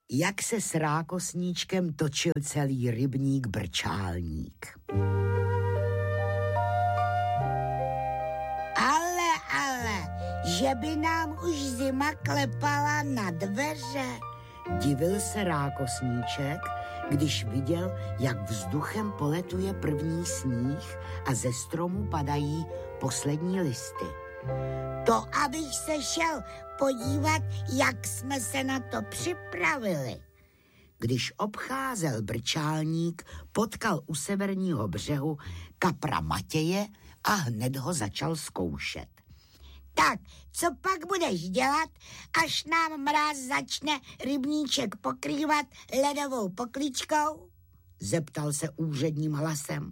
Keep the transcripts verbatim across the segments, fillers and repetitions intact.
jak se s rákosníčkem točil celý rybník Brčálník. Ale, ale, že by nám už zima klepala na dveře. Divil se rákosníček, když viděl, jak vzduchem poletuje první sníh a ze stromu padají poslední listy. To, abych se šel podívat, jak jsme se na to připravili. Když obcházel Brčálník, potkal u severního břehu kapra Matěje a hned ho začal zkoušet. Tak, co pak budeš dělat, až nám mráz začne rybníček pokrývat ledovou pokličkou? Zeptal se úředním hlasem.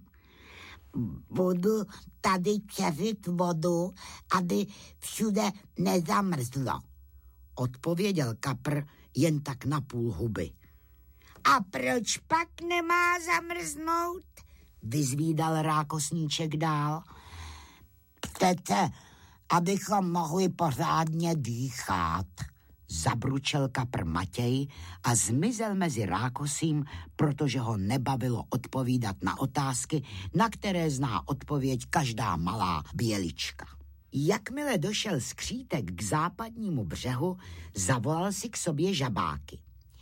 Budu tady čeřit vodu, aby všude nezamrzlo, odpověděl kapr jen tak na půl huby. A proč pak nemá zamrznout? Vyzvídal rákosníček dál. Přece, abychom mohli pořádně dýchat, zabručel kapr Matěj a zmizel mezi rákosím, protože ho nebavilo odpovídat na otázky, na které zná odpověď každá malá bělička. Jakmile došel skřítek k západnímu břehu, zavolal si k sobě žabáky.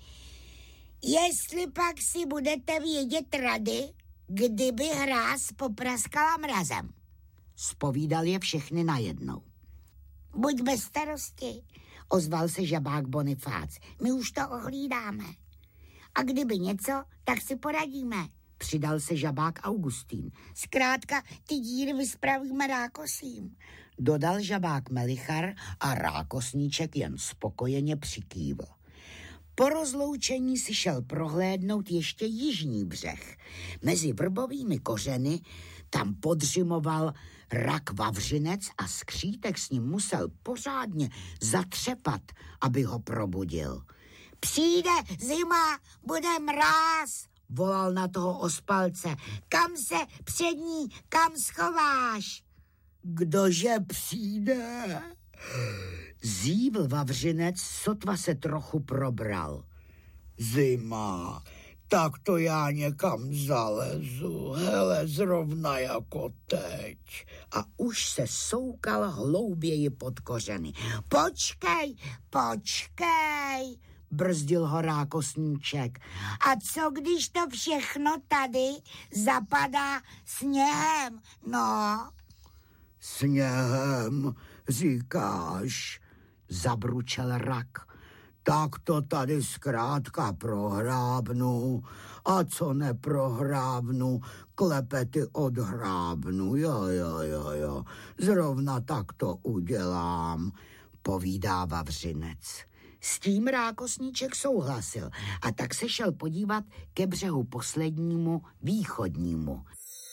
Jestli pak si budete vědět rady, kdyby hráz popraskala mrazem, zpovídal je všechny najednou. Buď bez starosti, ozval se žabák Bonifác. My už to ohlídáme. A kdyby něco, tak si poradíme, přidal se žabák Augustín. Zkrátka, ty díry vyspravíme rákosím, dodal žabák Melichar a rákosníček jen spokojeně přikývl. Po rozloučení si šel prohlédnout ještě jižní břeh. Mezi vrbovými kořeny tam podřimoval rak vavřinec a skřítek s ním musel pořádně zatřepat, aby ho probudil. Přijde zima, bude mráz, volal na toho ospalce. Kam se před ní, kam schováš? Kdože přijde? Zívl vavřinec, sotva se trochu probral. Zima, tak to já někam zalezu, hele, zrovna jako teď. A už se soukal hlouběji pod kořeny. Počkej, počkej, brzdil ho rákosníček. A co když to všechno tady zapadá sněhem, no? Sněhem, říkáš, zabručel rak. Tak to tady zkrátka prohrábnu, a co neprohrábnu, klepety odhrábnu, jo, jo, jo, jo, zrovna tak to udělám, povídá vavřinec. S tím rákosníček souhlasil a tak se šel podívat ke břehu poslednímu, východnímu.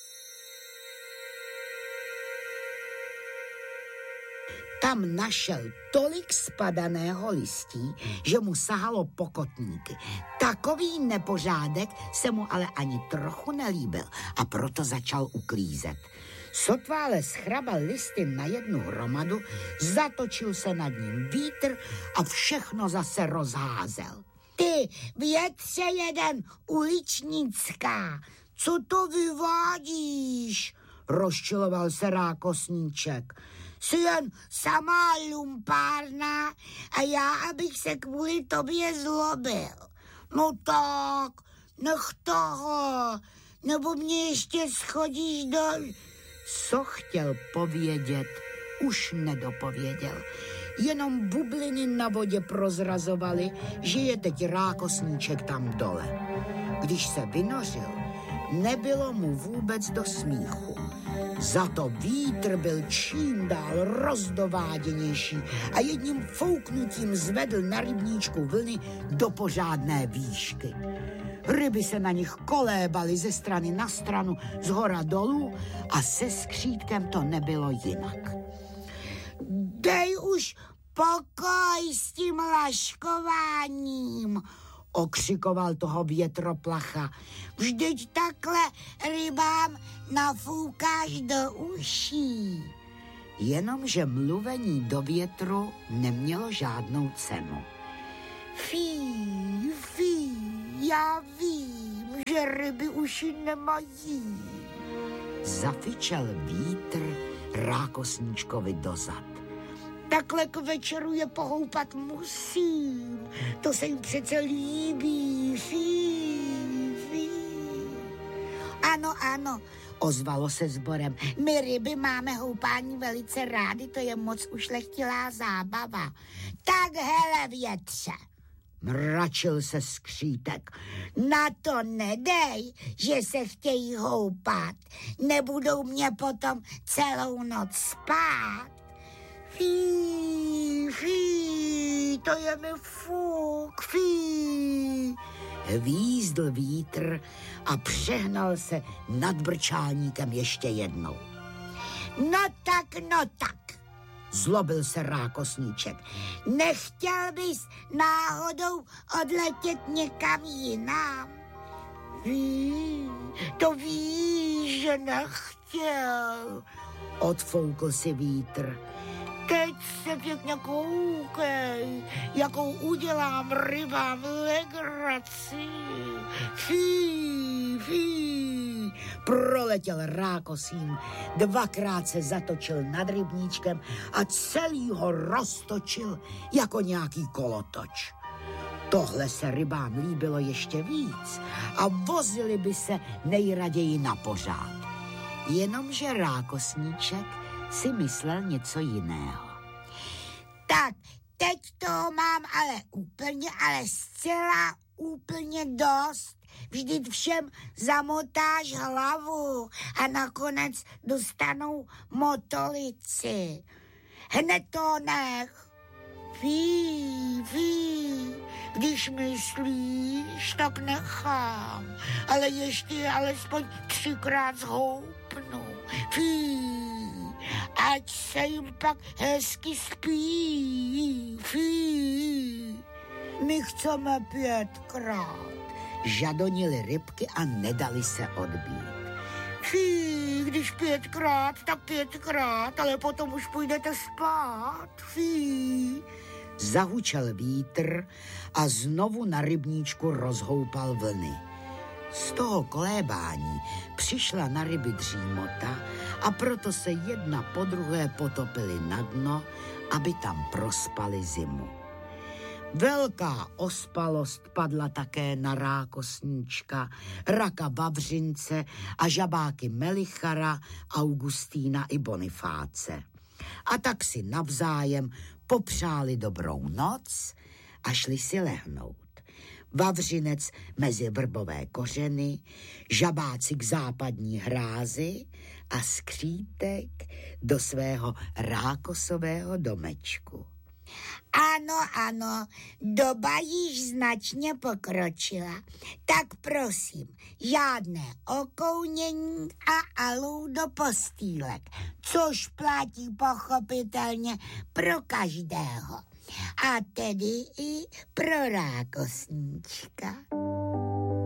Tam našel tolik spadaného listí, že mu sahalo pokotníky. Takový nepořádek se mu ale ani trochu nelíbil a proto začal uklízet. Sotva ale schrabal listy na jednu hromadu, zatočil se nad ním vítr a všechno zase rozházel. Ty, větře jeden, uličnická, co to vyvádíš? Rozčiloval se rákosníček. Jsi jen samá lumpárna a já, abych se kvůli tobě zlobil. No tak, nech toho, nebo mě ještě schodíš do... Co chtěl povědět, už nedopověděl. Jenom bubliny na vodě prozrazovaly, že je teď rákosníček tam dole. Když se vynořil, nebylo mu vůbec do smíchu. Za to vítr byl čím dál rozdováděnější a jedním fouknutím zvedl na rybníčku vlny do pořádné výšky. Ryby se na nich kolébaly ze strany na stranu, zhora dolů a se skřítkem to nebylo jinak. Dej už pokoj s tím laškováním, okřikoval toho větroplacha. Vždyť takhle rybám nafoukáš do uší. Jenomže mluvení do větru nemělo žádnou cenu. Fí, Já vím, že ryby uši nemají. Zafičel vítr rákosníčkovi dozad. Takhle k večeru je pohoupat musím. To se jim přece líbí. Fí, fí. Ano, ano, ozvalo se sborem. my ryby máme houpání velice rády, to je moc ušlechtilá zábava. Tak hele, větře. Mračil se skřítek. Na to nedej, že se chtějí houpat. Nebudou mě potom celou noc spát. Fí, fí, to je mi fuk, fí. Hvízdl vítr a přehnal se nad brčálníkem ještě jednou. No tak, no tak. Zlobil se rákosníček. Nechtěl bys náhodou odletět někam jinam? Ví, to víš, že nechtěl. Odfoukl si vítr. Teď se pěkně koukej, jakou udělám rybám legraci. Fí, fí. Proletěl rákosím, dvakrát se zatočil nad rybníčkem a celý ho roztočil jako nějaký kolotoč. Tohle se rybám líbilo ještě víc a vozili by se nejraději na pořád. Jenomže rákosníček si myslel něco jiného. Tak, teď toho mám ale úplně, ale zcela úplně dost. Vždyť všem zamotáš hlavu a nakonec dostanou motolici. Hned to nech. Fí, fí. Když myslíš, tak nechám. Ale ještě alespoň třikrát zhoupnu. Fí. Ať se jim pak hezky spí. Fí. My chceme pětkrát. Žadonili rybky a nedali se odbít. Fí, když pětkrát, tak pětkrát, ale potom už půjdete spát. Fí. Zahučel vítr a znovu na rybníčku rozhoupal vlny. Z toho kolébání přišla na ryby dřímota a proto se jedna po druhé potopily na dno, aby tam prospali zimu. Velká ospalost padla také na rákosníčka, raka Vavřince a žabáky Melichara, Augustína i Bonifáce. A tak si navzájem popřáli dobrou noc a šli si lehnout. Vavřinec mezi vrbové kořeny, žabáci k západní hrázi a skřítek do svého rákosového domečku. Ano, ano, doba již značně pokročila. Tak prosím, žádné okounění a alů do postýlek, což platí pochopitelně pro každého. A tedy i pro rákosníčka.